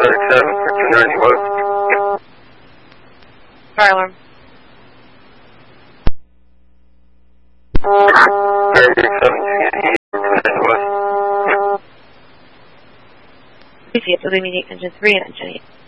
7 for 290 West. Fire alarm. Paragraph 7 for 290 West. Please get to immediate engine 3 and engine 8.